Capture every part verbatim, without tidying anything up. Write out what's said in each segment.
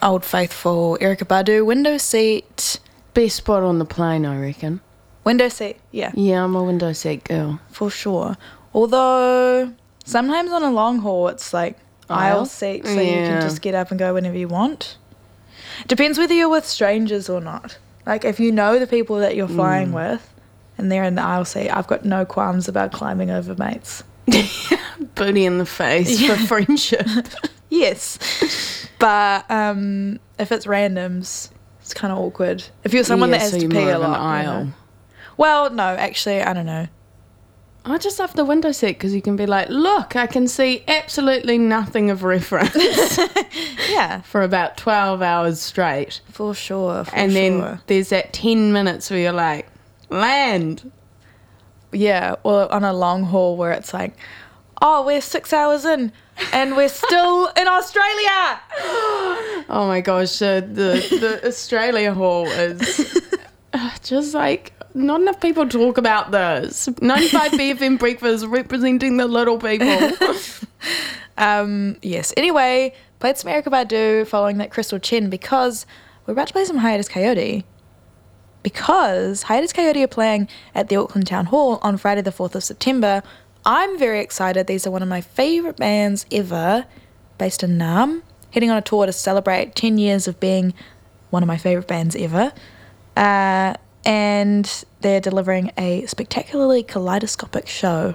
Old Faithful, Erykah Badu, window seat. Best spot on the plane, I reckon. Window seat, yeah. Yeah, I'm a window seat girl. For sure. Although, sometimes on a long haul, it's like aisle, Aisle? seat, so you Yeah. can just get up and go whenever you want. Depends whether you're with strangers or not. Like, if you know the people that you're flying Mm. with and they're in the aisle seat, I've got no qualms about climbing over mates. Booty in the face Yeah. for friendship. Yes. But um, if it's randoms, it's kind of awkward. If you're someone Yeah, that has so to you're pee more a of an lot. you aisle. know. Well, no, actually, I don't know. I just love the window seat because you can be like, look, I can see absolutely nothing of reference Yeah, for about twelve hours straight. for sure. For and sure. then there's that ten minutes where you're like, land. Yeah, or on a long haul where it's like, oh, we're six hours in and we're still in Australia. Oh my gosh, uh, the, the Australia haul is uh, just like, not enough people talk about this. ninety-five B F M breakfast representing the little people. Um, yes, anyway, played some Erykah Badu following that Crystal Chen because we're about to play some Hiatus Coyote. Because Hiatus Coyote are playing at the Auckland Town Hall on Friday the fourth of September. I'm very excited. These are one of my favourite bands ever, based in Nam, heading on a tour to celebrate ten years of being one of my favourite bands ever. Uh, and they're delivering a spectacularly kaleidoscopic show.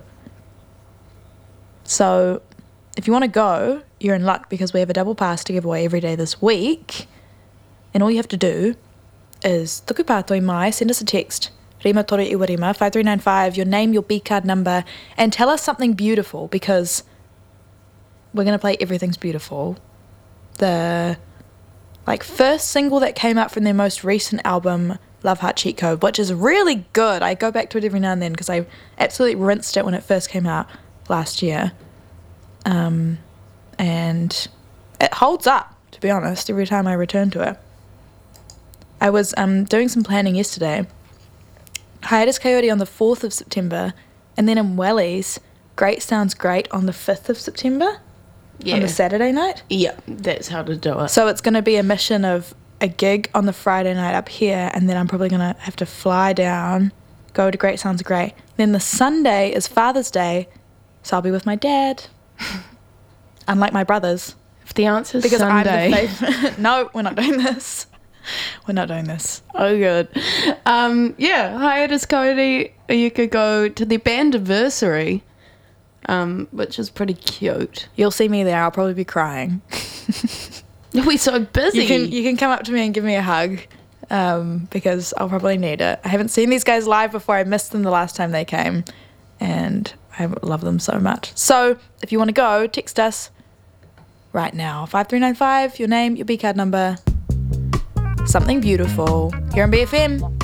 So if you want to go, you're in luck because we have a double pass to give away every day this week. And all you have to do is tuku pātoi mai, send us a text, Rima Toru Iwa Rima, five three nine five, your name, your B card number, and tell us something beautiful because we're going to play Everything's Beautiful. The like first single that came out from their most recent album, Love Heart Cheat Code, which is really good. I go back to it every now and then because I absolutely rinsed it when it first came out last year. Um, and it holds up, to be honest, every time I return to it. I was um, doing some planning yesterday. Hiatus Coyote on the fourth of September, and then in Wellies, Great Sounds Great on the fifth of September, Yeah. on the Saturday night. Yeah, that's how to do it. So it's going to be a mission of a gig on the Friday night up here, and then I'm probably going to have to fly down, go to Great Sounds Great. Then the Sunday is Father's Day, so I'll be with my dad. Unlike my brothers. If the answer's Because Sunday. I'm the favourite. No, we're not doing this. We're not doing this. Oh, good. Um, yeah, Hiatus Coyote, you could go to their bandiversary, um, which is pretty cute. You'll see me there. I'll probably be crying. We're so busy. You can you can come up to me and give me a hug um, because I'll probably need it. I haven't seen these guys live before. I missed them the last time they came, and I love them so much. So if you want to go, text us right now. five three nine five, your name, your B card number, something beautiful. Here on B F M.